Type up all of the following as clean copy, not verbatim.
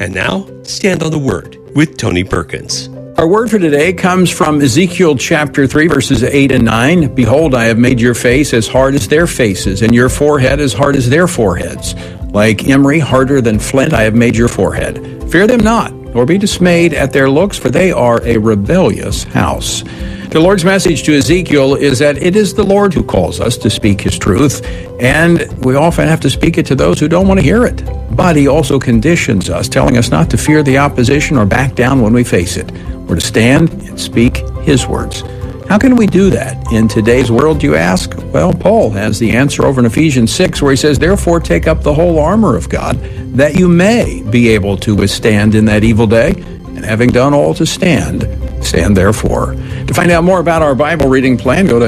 And now, Stand on the Word with Tony Perkins. Our word for today comes from Ezekiel chapter 3, verses 8 and 9. Behold, I have made your face as hard as their faces, and your forehead as hard as their foreheads. Like emery, harder than flint, I have made your forehead. Fear them not, nor be dismayed at their looks, for they are a rebellious house. The Lord's message to Ezekiel is that it is the Lord who calls us to speak His truth, and we often have to speak it to those who don't want to hear it. But He also conditions us, telling us not to fear the opposition or back down when we face it. We're to stand and speak His words. How can we do that in today's world, you ask? Well, Paul has the answer over in Ephesians 6, where he says, "Therefore take up the whole armor of God, that you may be able to withstand in that evil day, and having done all to stand, stand therefore." To find out more about our Bible reading plan, go to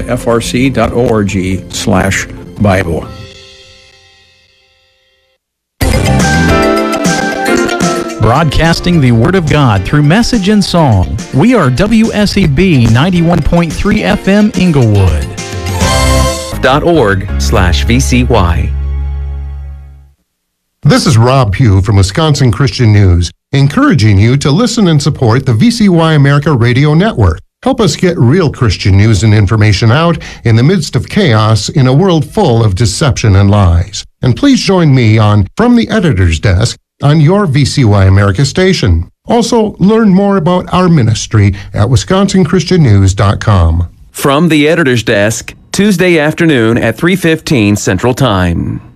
frc.org/Bible. Broadcasting the Word of God through message and song. We are WSEB 91.3 FM Inglewood. .org/VCY. This is Rob Pugh from Wisconsin Christian News, encouraging you to listen and support the VCY America Radio Network. Help us get real Christian news and information out in the midst of chaos in a world full of deception and lies. And please join me on From the Editor's Desk on your VCY America station. Also, learn more about our ministry at WisconsinChristianNews.com. From the Editor's Desk, Tuesday afternoon at 3:15 Central Time.